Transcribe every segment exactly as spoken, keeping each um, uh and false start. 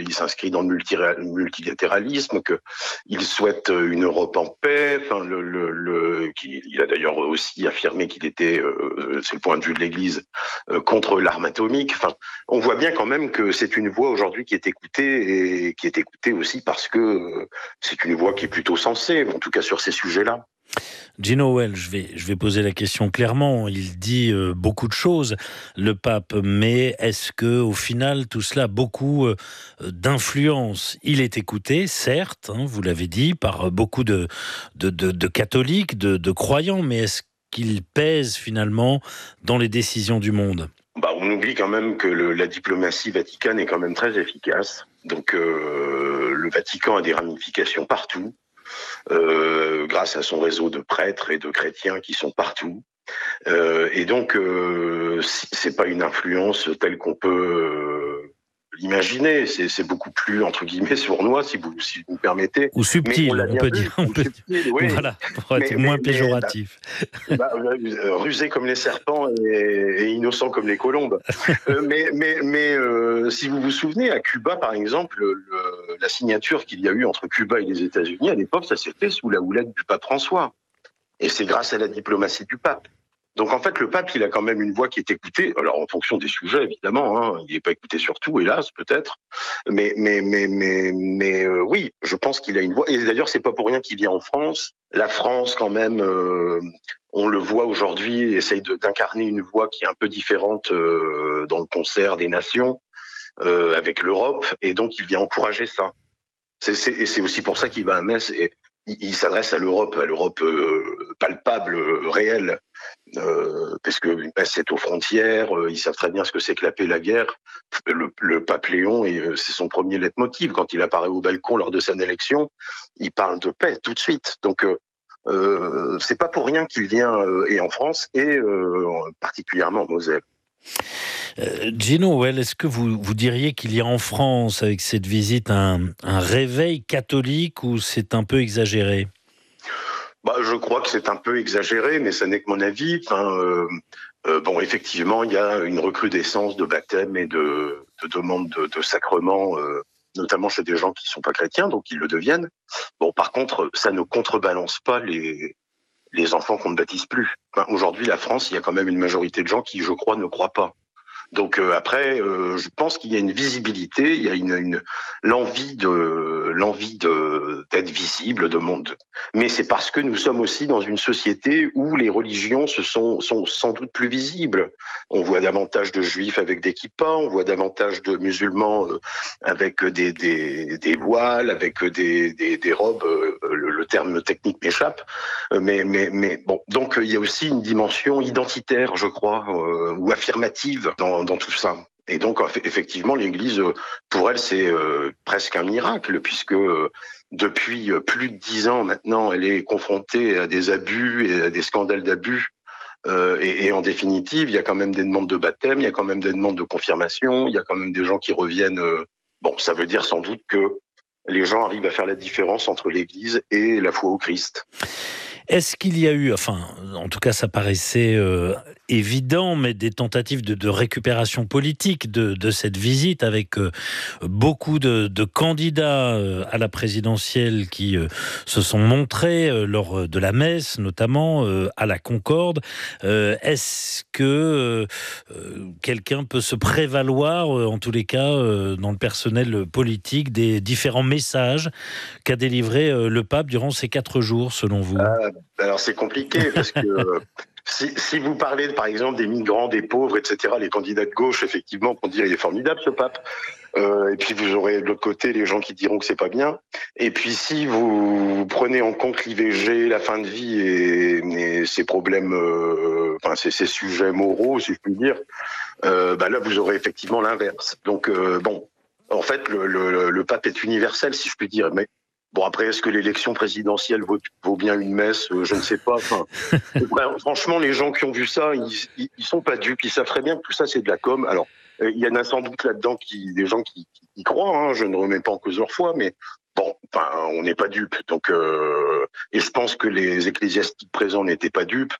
qu'il s'inscrit dans le multilatéralisme, qu'il souhaite une Europe en paix. Enfin, le, le, le, il a d'ailleurs aussi affirmé qu'il était, euh, c'est le point de vue de l'Église, euh, contre l'arme atomique. Enfin, on voit bien quand même que c'est une voix aujourd'hui qui est écoutée et qui est écoutée aussi parce que euh, c'est une voix qui est plutôt sensée, en tout cas sur ces sujets-là. Gino Howell, je vais, je vais poser la question clairement. Il dit euh, beaucoup de choses, le pape, mais est-ce que au final tout cela a beaucoup euh, d'influence? Il est écouté, certes, hein, vous l'avez dit, par beaucoup de, de, de, de catholiques, de, de croyants, mais est-ce qu'il pèse finalement dans les décisions du monde? Bah, on oublie quand même que le, la diplomatie vaticane est quand même très efficace. Donc euh, le Vatican a des ramifications partout. Euh, grâce à son réseau de prêtres et de chrétiens qui sont partout. Euh, et donc, euh, c'est pas une influence telle qu'on peut euh, l'imaginer. C'est, c'est beaucoup plus, entre guillemets, sournois, si vous, si vous me permettez. Ou subtil, on, on peut vu, dire. On peut... Subtil, oui. Voilà, pour être mais, moins mais, péjoratif. Bah, bah, rusé comme les serpents et, et innocent comme les colombes. euh, mais mais, mais euh, si vous vous souvenez, à Cuba, par exemple, le, la signature qu'il y a eu entre Cuba et les États-Unis, à l'époque, ça s'est fait sous la houlette du pape François. Et c'est grâce à la diplomatie du pape. Donc en fait, le pape, il a quand même une voix qui est écoutée. Alors en fonction des sujets, évidemment, hein, il n'est pas écouté sur tout, hélas, peut-être. Mais mais mais mais mais euh, oui, je pense qu'il a une voix. Et d'ailleurs, c'est pas pour rien qu'il vient en France. La France, quand même, euh, on le voit aujourd'hui, essaye de, d'incarner une voix qui est un peu différente euh, dans le concert des nations euh, avec l'Europe, et donc il vient encourager ça. C'est, c'est, et c'est aussi pour ça qu'il va à Metz et il, il s'adresse à l'Europe, à l'Europe euh, palpable, euh, réelle. Euh, parce que Metz c'est aux frontières, euh, ils savent très bien ce que c'est que la paix et la guerre. Le, le pape Léon, et, euh, c'est son premier leitmotiv. Quand il apparaît au balcon lors de son élection, il parle de paix tout de suite. Donc, euh, euh, c'est pas pour rien qu'il vient euh, et en France et euh, particulièrement en Moselle. Euh, Gino Howell, est-ce que vous, vous diriez qu'il y a en France, avec cette visite, un, un réveil catholique ou c'est un peu exagéré ? Bah, je crois que c'est un peu exagéré, mais ça n'est que mon avis. Enfin, euh, euh, bon, effectivement, il y a une recrudescence de baptême et de, de demandes de, de sacrements, euh, notamment chez des gens qui ne sont pas chrétiens, donc ils le deviennent. Bon, par contre, ça ne contrebalance pas les, les enfants qu'on ne baptise plus. Enfin, aujourd'hui, la France, il y a quand même une majorité de gens qui, je crois, ne croient pas. Donc euh, après, euh, je pense qu'il y a une visibilité, il y a une, une l'envie de l'envie de d'être visible, de monde. Mais c'est parce que nous sommes aussi dans une société où les religions se sont sont sans doute plus visibles. On voit davantage de juifs avec des kippas, on voit davantage de musulmans euh, avec des des des voiles, avec des des, des robes. Euh, le, le terme technique m'échappe, mais mais mais bon. Donc il y a aussi une dimension identitaire, je crois, euh, ou affirmative dans dans tout ça. Et donc, effectivement, l'Église, pour elle, c'est euh, presque un miracle, puisque euh, depuis plus de dix ans maintenant, elle est confrontée à des abus et à des scandales d'abus. Euh, et, et en définitive, il y a quand même des demandes de baptême, il y a quand même des demandes de confirmation, il y a quand même des gens qui reviennent. Euh, bon, ça veut dire sans doute que les gens arrivent à faire la différence entre l'Église et la foi au Christ. Est-ce qu'il y a eu, enfin, en tout cas ça paraissait euh, évident, mais des tentatives de, de récupération politique de, de cette visite avec euh, beaucoup de, de candidats euh, à la présidentielle qui euh, se sont montrés euh, lors de la messe, notamment euh, à la Concorde. Euh, est-ce que euh, quelqu'un peut se prévaloir, euh, en tous les cas, euh, dans le personnel politique, des différents messages qu'a délivré euh, le pape durant ces quatre jours, selon vous ? euh, Alors c'est compliqué parce que si, si vous parlez par exemple des migrants, des pauvres, et cetera, les candidats de gauche, effectivement, vont dire il est formidable ce pape. Euh, et puis vous aurez de l'autre côté les gens qui diront que c'est pas bien. Et puis si vous prenez en compte l'I V G, la fin de vie et, et ces problèmes, euh, enfin ces, ces sujets moraux, si je puis dire, euh, bah là vous aurez effectivement l'inverse. Donc euh, bon, en fait le, le, le pape est universel, si je puis dire, mais bon, après, est-ce que l'élection présidentielle vaut, vaut bien une messe ? Je ne sais pas. Enfin, franchement, les gens qui ont vu ça, ils, ils, ils sont pas dupes. Ils savent très bien que tout ça, c'est de la com. Alors, il y en a sans doute là-dedans qui, des gens qui, qui y croient. Hein, je ne remets pas en cause leur foi, mais bon, enfin, on n'est pas dupes. Donc, euh, et je pense que les ecclésiastiques présents n'étaient pas dupes.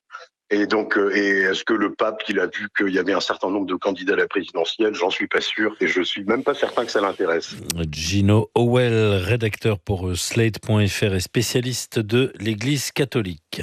Et donc, euh, et est-ce que le pape, il a vu qu'il y avait un certain nombre de candidats à la présidentielle? J'en suis pas sûr, et je suis même pas certain que ça l'intéresse. Gino Howell, rédacteur pour Slate point F R et spécialiste de l'Église catholique.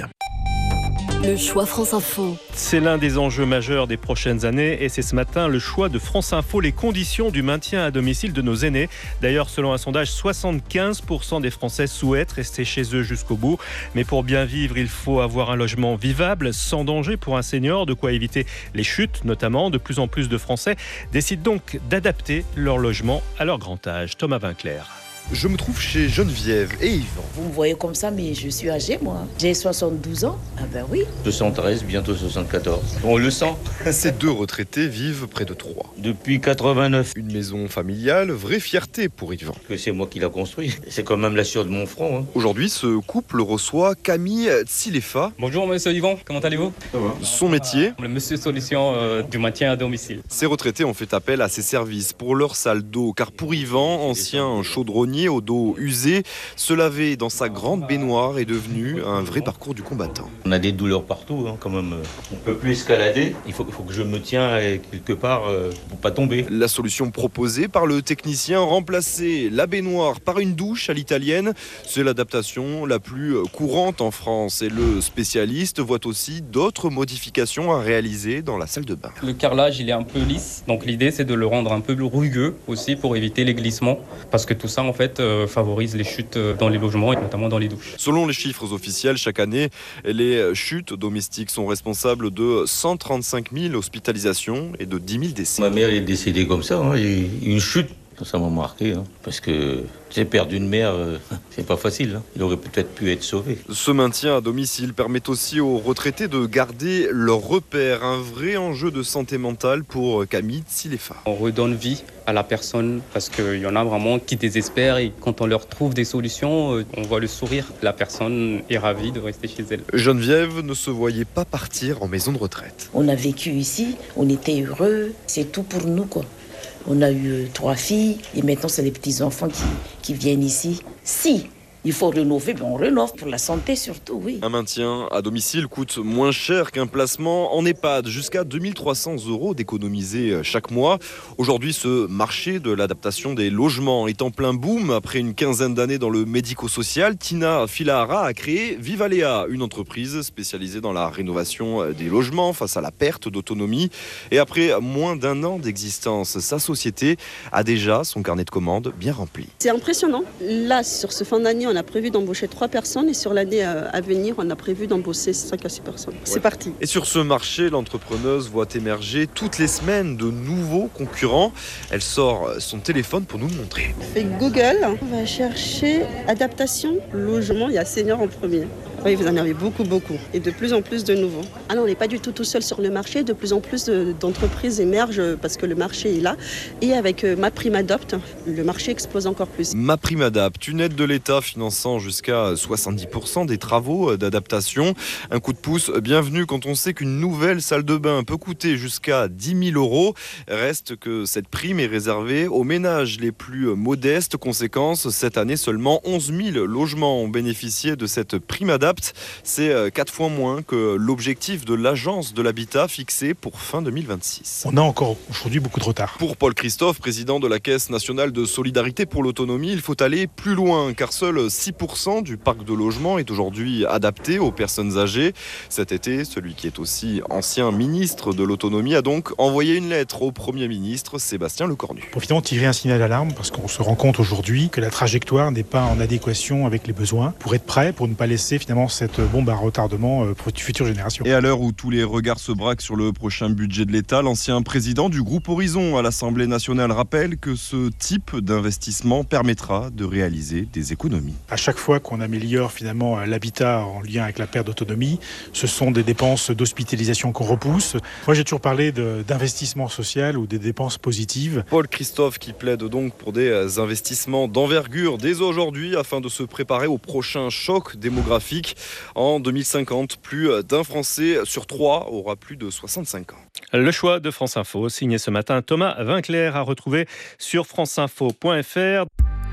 Le choix France Info. C'est l'un des enjeux majeurs des prochaines années et c'est ce matin le choix de France Info, les conditions du maintien à domicile de nos aînés. D'ailleurs, selon un sondage, soixante-quinze pour cent des Français souhaitent rester chez eux jusqu'au bout. Mais pour bien vivre, il faut avoir un logement vivable, sans danger pour un senior, de quoi éviter les chutes notamment. De plus en plus de Français décident donc d'adapter leur logement à leur grand âge. Thomas Vinclair. Je me trouve chez Geneviève et Yvan. Vous me voyez comme ça, mais je suis âgée, moi. J'ai soixante-douze ans. Ah ben oui. soixante-treize, bientôt soixante-quatorze. On le sent. Ces deux retraités vivent près de Troyes. Depuis quatre-vingt-neuf. Une maison familiale, vraie fierté pour Yvan. Que c'est moi qui l'a construit. C'est quand même la sueur de mon front. Hein. Aujourd'hui, ce couple reçoit Camille Tsilefa. Bonjour monsieur Yvan, comment allez-vous? Ça va. Son métier, Le monsieur solution euh, du maintien à domicile. Ces retraités ont fait appel à ses services pour leur salle d'eau. Car pour Yvan, ancien chaudronnier au dos usé, se laver dans sa grande baignoire est devenu un vrai parcours du combattant. On a des douleurs partout, hein, quand même. On peut plus escalader. Il faut, il faut que je me tiens quelque part euh, pour pas tomber. La solution proposée par le technicien, remplacer la baignoire par une douche à l'italienne, c'est l'adaptation la plus courante en France. Et le spécialiste voit aussi d'autres modifications à réaliser dans la salle de bain. Le carrelage il est un peu lisse, donc l'idée c'est de le rendre un peu rugueux aussi pour éviter les glissements, parce que tout ça en fait euh, favorise les chutes dans les logements et notamment dans les douches. Selon les chiffres officiels, chaque année, les chutes domestiques sont responsables de cent trente-cinq mille hospitalisations et de dix mille décès. Ma mère est décédée comme ça. Hein, et une chute, ça m'a marqué. Hein, parce que j'ai perdu une mère, euh, c'est pas facile. Hein. Il aurait peut-être pu être sauvé. Ce maintien à domicile permet aussi aux retraités de garder leurs repères. Un vrai enjeu de santé mentale pour Camille Tsilefa. On redonne vie à la personne parce qu'il y en a vraiment qui désespèrent et quand on leur trouve des solutions, on voit le sourire. La personne est ravie de rester chez elle. Geneviève ne se voyait pas partir en maison de retraite. On a vécu ici, on était heureux. C'est tout pour nous, quoi. On a eu trois filles et maintenant c'est les petits-enfants qui, qui viennent ici. Si il faut rénover, ben on rénove pour la santé surtout, oui. Un maintien à domicile coûte moins cher qu'un placement en EHPAD, jusqu'à deux mille trois cents euros d'économiser chaque mois. Aujourd'hui, ce marché de l'adaptation des logements est en plein boom. Après une quinzaine d'années dans le médico-social, Tina Filahara a créé Vivalea, une entreprise spécialisée dans la rénovation des logements face à la perte d'autonomie. Et après moins d'un an d'existence, sa société a déjà son carnet de commandes bien rempli. C'est impressionnant. Là, sur ce fin d'année, on a prévu d'embaucher trois personnes et sur l'année à venir, on a prévu d'embaucher cinq à six personnes. C'est ouais. parti. Et sur ce marché, l'entrepreneuse voit émerger toutes les semaines de nouveaux concurrents. Elle sort son téléphone pour nous le montrer. On fait Google, on va chercher adaptation, logement, il y a senior en premier. Oui, vous en avez beaucoup, beaucoup. Et de plus en plus de nouveaux. Ah non, on n'est pas du tout tout seul sur le marché. De plus en plus d'entreprises émergent parce que le marché est là. Et avec MaPrimeAdapt, le marché explose encore plus. MaPrimeAdapt, une aide de l'État finançant jusqu'à soixante-dix pour cent des travaux d'adaptation. Un coup de pouce bienvenu quand on sait qu'une nouvelle salle de bain peut coûter jusqu'à dix mille euros. Reste que cette prime est réservée aux ménages les plus modestes. Conséquence, cette année, seulement onze mille logements ont bénéficié de cette PrimeAdapt. C'est quatre fois moins que l'objectif de l'agence de l'habitat fixé pour fin deux mille vingt-six. On a encore aujourd'hui beaucoup de retard. Pour Paul Christophe, président de la Caisse nationale de solidarité pour l'autonomie, il faut aller plus loin car seul six pour cent du parc de logement est aujourd'hui adapté aux personnes âgées. Cet été, celui qui est aussi ancien ministre de l'autonomie a donc envoyé une lettre au Premier ministre Sébastien Lecornu. Pour finalement tirer un signal d'alarme parce qu'on se rend compte aujourd'hui que la trajectoire n'est pas en adéquation avec les besoins. Pour être prêt, pour ne pas laisser finalement cette bombe à retardement pour les futures générations. Et à l'heure où tous les regards se braquent sur le prochain budget de l'État, l'ancien président du groupe Horizon à l'Assemblée nationale rappelle que ce type d'investissement permettra de réaliser des économies. À chaque fois qu'on améliore finalement l'habitat en lien avec la perte d'autonomie, ce sont des dépenses d'hospitalisation qu'on repousse. Moi j'ai toujours parlé de, d'investissement social ou des dépenses positives. Paul Christophe qui plaide donc pour des investissements d'envergure dès aujourd'hui afin de se préparer au prochain choc démographique. En deux mille cinquante, plus d'un Français sur trois aura plus de soixante-cinq ans. Le choix de France Info, signé ce matin Thomas Vinclair, à retrouver sur franceinfo point f r.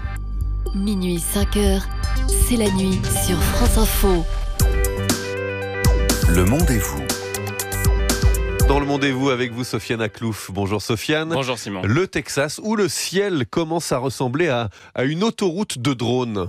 Minuit cinq heures, c'est la nuit sur France Info. Le monde et vous. Dans le Monde et vous, avec vous, Sofiane Aklouf. Bonjour Sofiane. Bonjour Simon. Le Texas, où le ciel commence à ressembler à, à une autoroute de drones.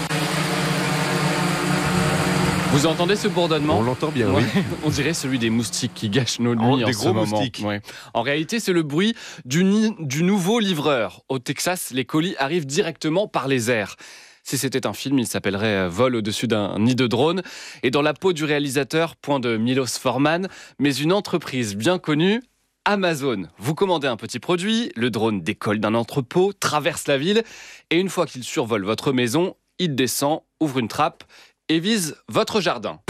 Vous entendez ce bourdonnement ? On l'entend bien, ouais. oui. On dirait celui des moustiques qui gâchent nos nuits Oh, en des ce gros moment. moustiques. Ouais. En réalité, c'est le bruit du, ni- du nouveau livreur. Au Texas, les colis arrivent directement par les airs. Si c'était un film, il s'appellerait Vol au-dessus d'un nid de drone. Et dans la peau du réalisateur, point de Milos Forman, mais une entreprise bien connue, Amazon. Vous commandez un petit produit, le drone décolle d'un entrepôt, traverse la ville, et une fois qu'il survole votre maison, il descend, ouvre une trappe et vise votre jardin.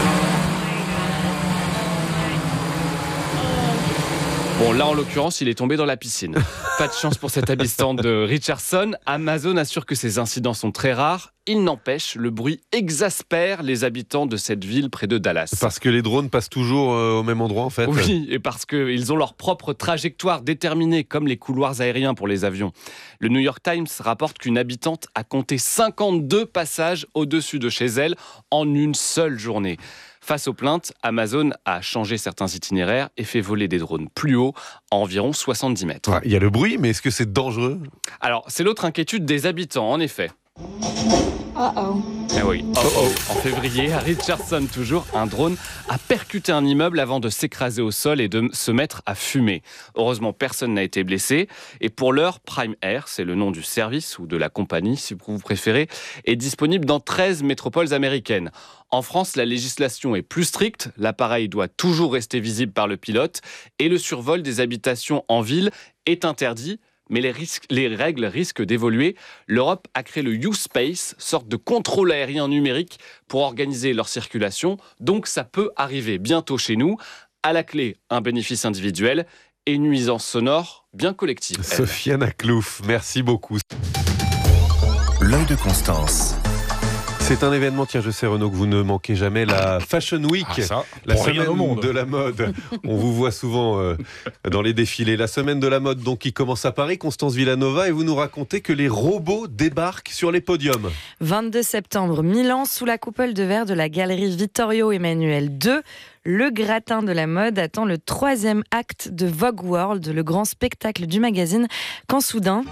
Bon, là, en l'occurrence, il est tombé dans la piscine. Pas de chance pour cet habitant de Richardson. Amazon assure que ces incidents sont très rares. Il n'empêche, le bruit exaspère les habitants de cette ville près de Dallas. Parce que les drones passent toujours euh, au même endroit, en fait. Oui, et parce qu'ils ont leur propre trajectoire déterminée, comme les couloirs aériens pour les avions. Le New York Times rapporte qu'une habitante a compté cinquante-deux passages au-dessus de chez elle en une seule journée. Face aux plaintes, Amazon a changé certains itinéraires et fait voler des drones plus haut, à environ soixante-dix mètres. Ouais, il y a le bruit, mais est-ce que c'est dangereux ? Alors, c'est l'autre inquiétude des habitants, en effet. Uh-oh. Eh oui, oh oh. En février, à Richardson toujours, un drone a percuté un immeuble avant de s'écraser au sol et de se mettre à fumer. Heureusement, personne n'a été blessé. Et pour l'heure, Prime Air, c'est le nom du service ou de la compagnie, si vous préférez, est disponible dans treize métropoles américaines. En France, la législation est plus stricte. L'appareil doit toujours rester visible par le pilote et le survol des habitations en ville est interdit. Mais les, risques, les règles risquent d'évoluer. L'Europe a créé le U-Space, sorte de contrôle aérien numérique pour organiser leur circulation. Donc ça peut arriver bientôt chez nous. À la clé, un bénéfice individuel et une nuisance sonore bien collective. Elle. Sofiane Aklouf, merci beaucoup. L'œil de Constance. C'est un événement, tiens, je sais Renaud que vous ne manquez jamais, la Fashion Week, ah, ça, la pour rien semaine au monde. de la mode. On vous voit souvent euh, dans les défilés. La semaine de la mode donc qui commence à Paris, Constance Villanova, et vous nous racontez que les robots débarquent sur les podiums. vingt-deux septembre, Milan, sous la coupole de verre de la galerie Vittorio Emanuele deux. Le gratin de la mode attend le troisième acte de Vogue World, le grand spectacle du magazine, quand soudain...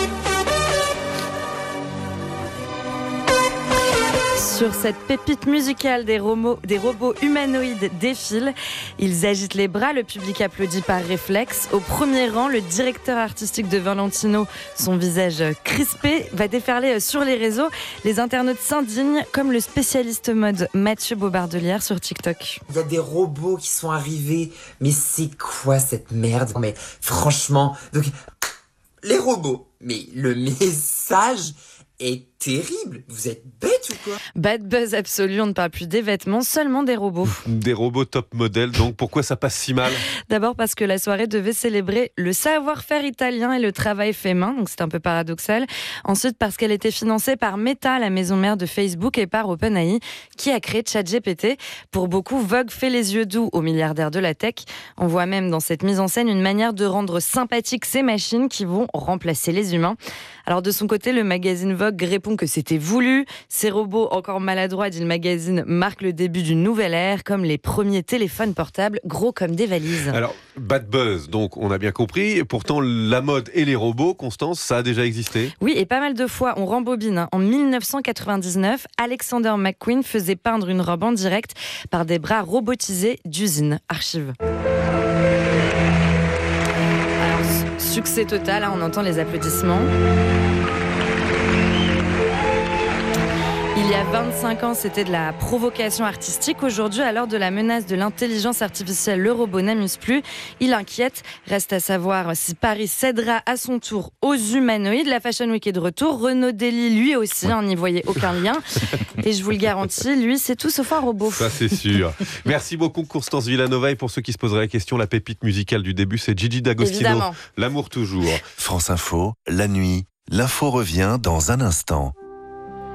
Sur cette pépite musicale, des, romo- des robots humanoïdes défilent. Ils agitent les bras, le public applaudit par réflexe. Au premier rang, le directeur artistique de Valentino, son visage crispé, va déferler sur les réseaux. Les internautes s'indignent, comme le spécialiste mode Mathieu Bobardelière sur TikTok. Il y a des robots qui sont arrivés, mais c'est quoi cette merde ? Mais franchement, donc, les robots, mais le message est terrible. Vous êtes bêtes ou quoi ? Bad buzz absolu, on ne parle plus des vêtements, seulement des robots. Des robots top modèle, donc pourquoi ça passe si mal ? D'abord parce que la soirée devait célébrer le savoir-faire italien et le travail fait main, donc c'est un peu paradoxal. Ensuite parce qu'elle était financée par Meta, la maison mère de Facebook, et par OpenAI, qui a créé ChatGPT. Pour beaucoup, Vogue fait les yeux doux aux milliardaires de la tech. On voit même dans cette mise en scène une manière de rendre sympathiques ces machines qui vont remplacer les humains. Alors de son côté, le magazine Vogue répond que c'était voulu. Ces robots encore maladroits, dit le magazine, marquent le début d'une nouvelle ère, comme les premiers téléphones portables, gros comme des valises. Alors, bad buzz, donc on a bien compris. Pourtant, la mode et les robots, Constance, ça a déjà existé ? Oui, et pas mal de fois. On rembobine. Hein. En dix-neuf cent quatre-vingt-dix-neuf, Alexander McQueen faisait peindre une robe en direct par des bras robotisés d'usine. Archive. Alors, succès total, hein, on entend les applaudissements. Il y a vingt-cinq ans, c'était de la provocation artistique. Aujourd'hui, à l'heure de la menace de l'intelligence artificielle, le robot n'amuse plus. Il inquiète. Reste à savoir si Paris cédera à son tour aux humanoïdes. La Fashion Week est de retour. Renaud Dely, lui aussi, on n'y voyait aucun lien. Et je vous le garantis, lui, c'est tout sauf un robot. Ça, c'est sûr. Merci beaucoup, Constance Villanova. Et pour ceux qui se poseraient la question, la pépite musicale du début, c'est Gigi D'Agostino. Évidemment. L'amour toujours. France Info, la nuit, l'info revient dans un instant.